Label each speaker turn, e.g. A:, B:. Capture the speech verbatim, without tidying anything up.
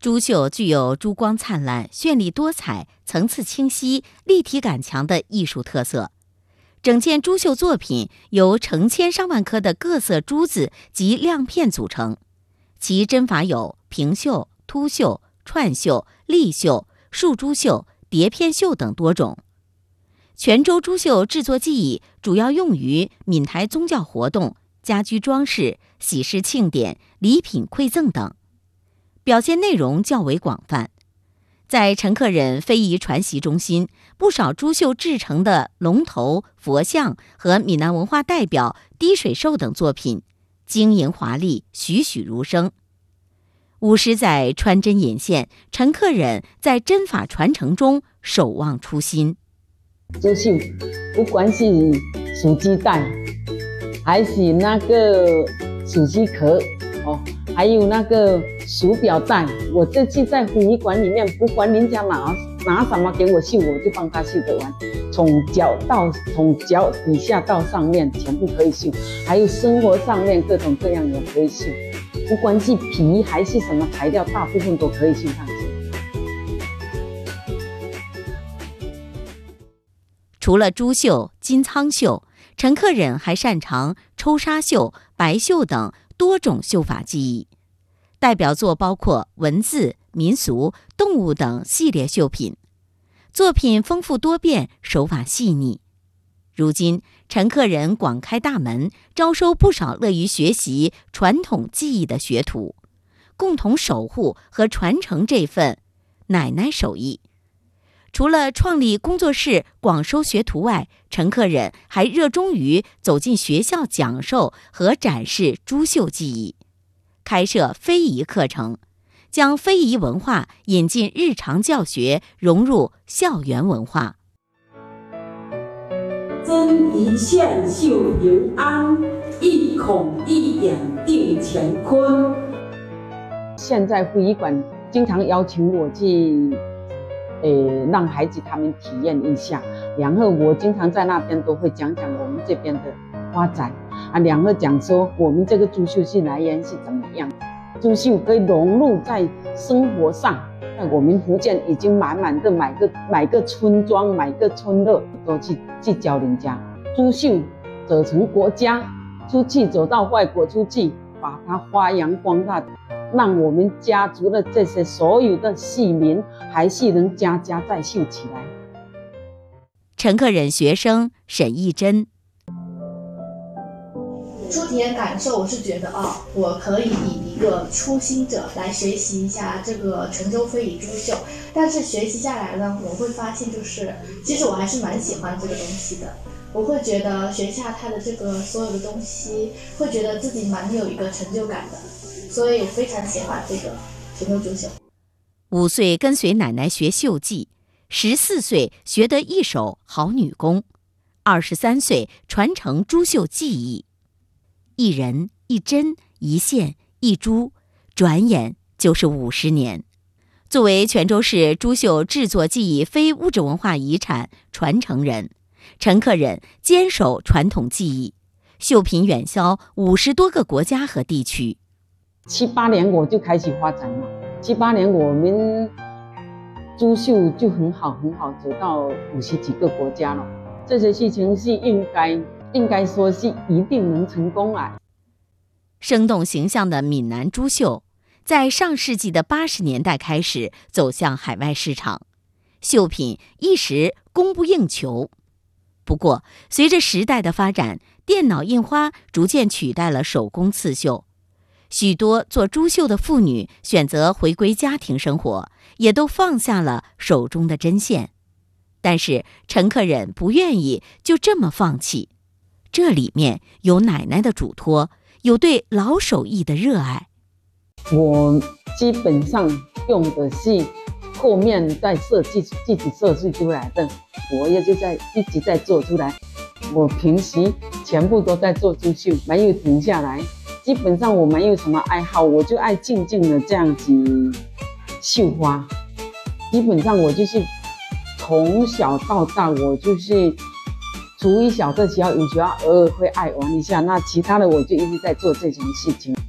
A: 珠绣具有珠光灿烂、绚丽多彩、层次清晰、立体感强的艺术特色。整件珠绣作品由成千上万颗的各色珠子及亮片组成，其针法有平绣、凸绣、串绣、立绣、束珠绣、叠片绣等多种。泉州珠绣制作技艺主要用于闽台宗教活动、家居装饰、喜事庆典、礼品馈赠等，表现内容较为广泛。在陈克忍非遗传习中心，不少珠绣制成的龙头、佛像和闽南文化代表滴水兽等作品，晶莹华丽，栩栩如生。舞狮在穿针引线，陈克忍在针法传承中守望初心。
B: 珠绣不管是属鸡带，还是那个属鸡壳哦，还有那个鼠表带，我这次在殡仪馆里面，不管人家拿拿什么给我绣，我就帮他绣得完。从脚到从脚底下到上面，全部可以绣。还有生活上面各种各样的可以绣，不管是皮还是什么材料，大部分都可以绣上去。
A: 除了珠绣、金苍绣，陈克忍还擅长抽纱绣、白绣等多种绣法技艺。代表作包括文字、民俗、动物等系列绣品，作品丰富多变，手法细腻。如今，陈克忍广开大门，招收不少乐于学习传统技艺的学徒，共同守护和传承这份奶奶手艺。除了创立工作室广收学徒外，陈克忍还热衷于走进学校讲授和展示珠绣技艺，开设非遗课程，将非遗文化引进日常教学，融入校园文化。
C: 针一线绣平安，一孔一眼定乾坤。
B: 现在殡仪馆经常邀请我去，呃，让孩子他们体验一下。然后我经常在那边都会讲讲我们这边的发展啊，然后讲说我们这个珠绣是来源是怎么样。珠绣可以融入在生活上，在我们福建已经满满的买个买个村庄，买个村落都去去教人家珠绣，走成国家，出去走到外国出去，把它发扬光大，让我们家族的这些所有的戏民还是能家家再绣起来。
A: 陈克忍学生沈义珍。
D: 初体验感受，我是觉得啊，我可以以一个初心者来学习一下这个泉州非遗珠绣，但是学习下来呢，我会发现就是，其实我还是蛮喜欢这个东西的。我会觉得学下它的这个所有的东西，会觉得自己蛮有一个成就感的，所以我非常喜欢这个泉州珠绣。
A: 五岁跟随奶奶学绣技，十四岁学得一手好女工，二十三岁传承珠绣技艺。一人一针一线一珠，转眼就是五十年。作为泉州市珠绣制作技艺非物质文化遗产传承人，陈克忍坚守传统技艺，绣品远销五十多个国家和地区。
B: 七八年我就开始发展了，七八年我们珠绣就很好很好，走到五十几个国家了。这些事情是应该。应该说是一定能成功啊！
A: 生动形象的闽南珠绣，在上世纪的八十年代开始走向海外市场，绣品一时供不应求。不过，随着时代的发展，电脑印花逐渐取代了手工刺绣，许多做珠绣的妇女选择回归家庭生活，也都放下了手中的针线。但是陈克忍不愿意就这么放弃。这里面有奶奶的嘱托，有对老手艺的热爱。
B: 我基本上用的是后面在设计自己设计出来的，我也就在一直在做出来。我平时全部都在做珠绣，没有停下来。基本上我没有什么爱好，我就爱静静的这样子绣花。基本上我就是从小到大，我就是除一小个小有时候偶尔会爱玩一下，那其他的我就一直在做这种事情。